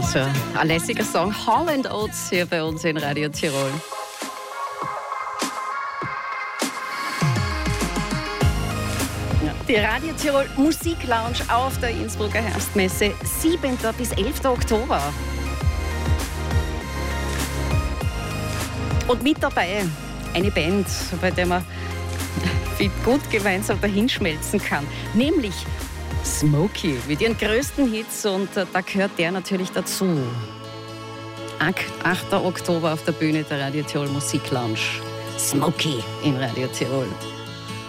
Ja, so ein lässiger Song. Hall & Oates hier bei uns in Radio Tirol. Die Radio Tirol Musiklounge auf der Innsbrucker Herbstmesse, 7. bis 11. Oktober. Und mit dabei eine Band, bei der man viel gut gemeinsam dahinschmelzen kann, nämlich Smokey mit ihren größten Hits, und da gehört der natürlich dazu. 8. Oktober auf der Bühne der Radio Tirol Musiklounge. Smokey in Radio Tirol.